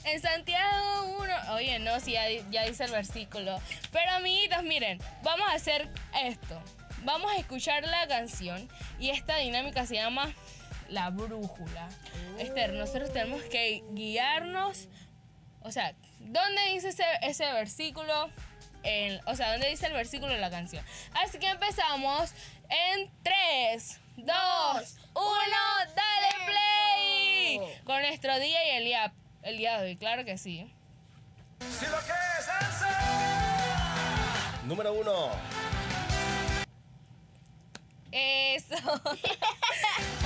En Santiago 1. Oye, no, sí, ya dice el versículo. Pero amiguitos, miren, vamos a hacer esto. Vamos a escuchar la canción y esta dinámica se llama la brújula. Esther, nosotros tenemos que guiarnos. O sea, ¿dónde dice ese versículo? ¿Dónde dice el versículo de la canción? Así que empezamos en 3, 2, 1, ¡dale play! Con nuestro DJ Eliab. El día de hoy, claro que sí. Si lo que es el ser. Número 1. Eso.